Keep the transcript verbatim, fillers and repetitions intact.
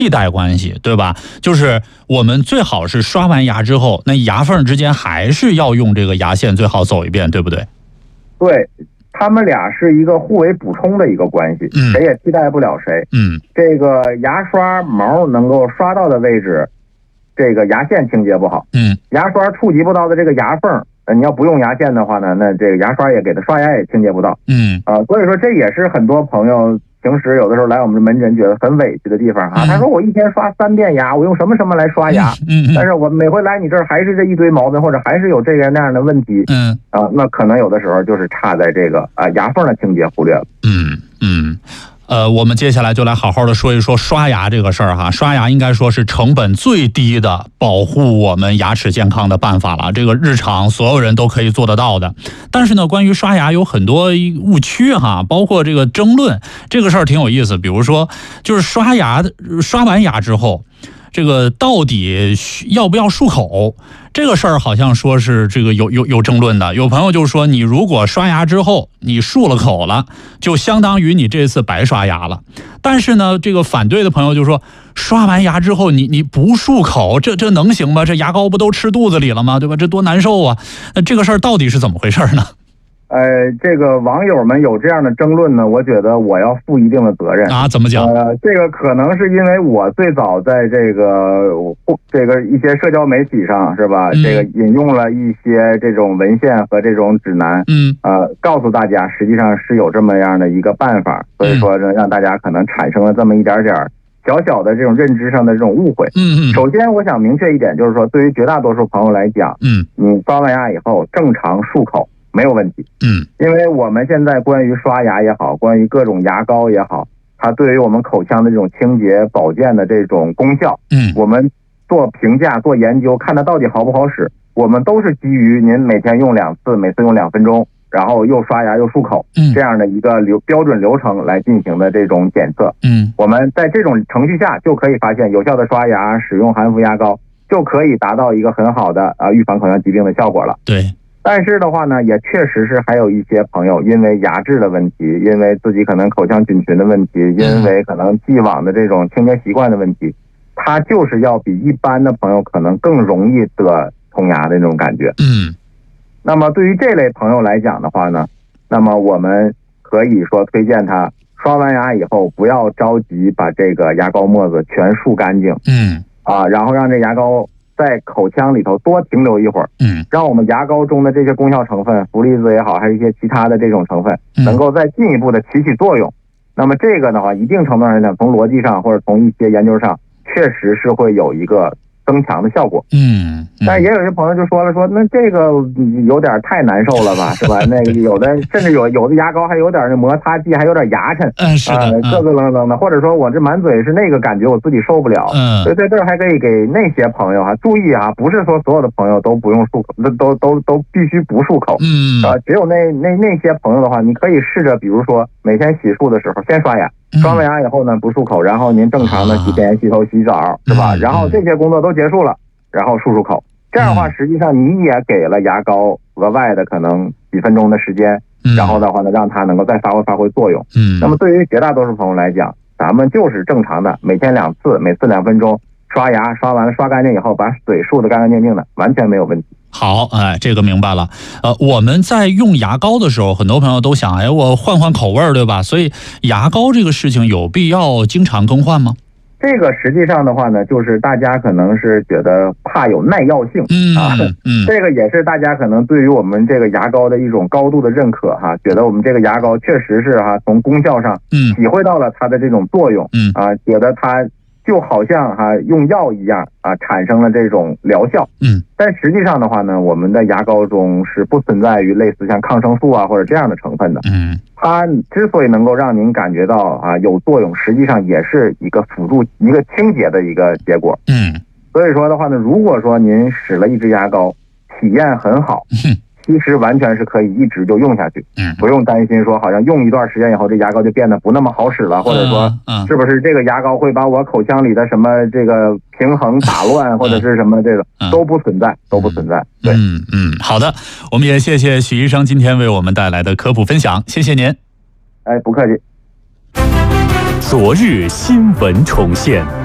替代关系，对吧？就是我们最好是刷完牙之后，那牙缝之间还是要用这个牙线最好走一遍，对不对？ 对，他们俩是一个互为补充的一个关系， 嗯， 谁也替代不了谁。 嗯， 这个牙刷毛能够刷到的位置，这个牙线清洁不好。 嗯， 牙刷触及不到的这个牙缝，呃，你要不用牙线的话呢，那这个牙刷也给它刷牙也清洁不到。 嗯， 啊、呃，所以说这也是很多朋友平时有的时候来我们的门诊觉得很委屈的地方啊。他说我一天刷三遍牙，我用什么什么来刷牙？ 嗯嗯， 但是我每回来你这儿还是这一堆毛病，或者还是有这个那样的问题。 嗯， 啊、呃，那可能有的时候就是差在这个啊、呃、牙缝的清洁忽略了。 嗯嗯。呃，我们接下来就来好好的说一说刷牙这个事儿哈。刷牙应该说是成本最低的保护我们牙齿健康的办法了，这个日常所有人都可以做得到的。但是呢，关于刷牙有很多误区哈，包括这个争论，这个事儿挺有意思。比如说，就是刷牙刷完牙之后，这个到底要不要漱口？这个事儿好像说是这个有有有争论的。有朋友就说，你如果刷牙之后你漱了口了，就相当于你这次白刷牙了。但是呢，这个反对的朋友就说，刷完牙之后你你不漱口，这这能行吗？这牙膏不都吃肚子里了吗？对吧？这多难受啊！那这个事儿到底是怎么回事呢？ 呃，这个网友们有这样的争论呢，我觉得我要负一定的责任啊。怎么讲？ 呃，这个可能是因为我最早在这个这个一些社交媒体上是吧，嗯、这个引用了一些这种文献和这种指南， 嗯， 呃，告诉大家实际上是有这么样的一个办法，所以说呢，让大家可能产生了这么一点点小小的这种认知上的这种误会。 嗯嗯。 首先，我想明确一点，就是说，对于绝大多数朋友来讲， 嗯， 你刷完牙以后正常漱口没有问题。 嗯， 因为我们现在关于刷牙也好，关于各种牙膏也好，它对于我们口腔的这种清洁保健的这种功效， 嗯， 我们做评价做研究，看它到底好不好使，我们都是基于您每天用两次，每次用两分钟，然后又刷牙又漱口， 嗯， 这样的一个流标准流程来进行的这种检测。 嗯， 我们在这种程序下就可以发现，有效的刷牙使用含氟牙膏就可以达到一个很好的啊、呃、预防口腔疾病的效果了。 对。 但是的话呢，也确实是还有一些朋友因为牙质的问题，因为自己可能口腔菌群的问题，因为可能既往的这种清洁习惯的问题，他就是要比一般的朋友可能更容易得虫牙的那种感觉。 嗯， 那么对于这类朋友来讲的话呢，那么我们可以说推荐他刷完牙以后不要着急把这个牙膏沫子全漱干净。 嗯， 啊，然后让这牙膏在口腔里头多停留一会儿， 嗯， 让我们牙膏中的这些功效成分，氟离子也好，还是一些其他的这种成分，能够再进一步的起起作用。那么这个的话，一定程度上来讲，从逻辑上或者从一些研究上，确实是会有一个增强的效果。 嗯， 但也有些朋友就说了说，那这个有点太难受了吧，是吧？那个有的甚至有有的牙膏还有点那摩擦剂，还有点牙碜， 嗯，是的， 呃，咯咯楞楞的，或者说我这满嘴是那个感觉，我自己受不了。 嗯， 所以在这儿还可以给那些朋友哈、啊、注意啊，不是说所有的朋友都不用漱口，都都都必须不漱口。 嗯， 啊，只有那那那些朋友的话，你可以试着，比如说每天洗漱的时候先刷牙。刷完牙以后呢，不漱口，然后您正常的洗脸、洗头、洗澡，是吧？然后这些工作都结束了，然后漱漱口。这样的话，实际上你也给了牙膏额外的可能几分钟的时间，然后的话呢，让它能够再发挥发挥作用。 嗯， 那么对于绝大多数朋友来讲，咱们就是正常的每天两次，每次两分钟刷牙，刷完了刷干净以后，把嘴漱得干干净净的，完全没有问题。 好，哎，这个明白了。呃，我们在用牙膏的时候，很多朋友都想，哎，我换换口味儿，对吧？所以牙膏这个事情有必要经常更换吗？ 这个实际上的话呢，就是大家可能是觉得怕有耐药性， 嗯啊， 嗯， 这个也是大家可能对于我们这个牙膏的一种高度的认可哈，觉得我们这个牙膏确实是哈从功效上， 嗯， 体会到了它的这种作用， 嗯啊，觉得它就好像哈、啊、用药一样啊，产生了这种疗效， 嗯， 但实际上的话呢，我们的牙膏中是不存在于类似像抗生素啊或者这样的成分的， 嗯。 它之所以能够让您感觉到啊有作用，实际上也是一个辅助、一个清洁的一个结果。 嗯， 所以说的话呢，如果说您使了一支牙膏，体验很好， 嗯， 其实完全是可以一直就用下去， 嗯， 不用担心说好像用一段时间以后这牙膏就变得不那么好使了，或者说是不是这个牙膏会把我口腔里的什么这个平衡打乱，或者是什么这个都不存在，都不存在。对， 嗯嗯，好的，我们也谢谢许医生今天为我们带来的科普分享，谢谢您。 哎，不客气。 昨日新闻重现。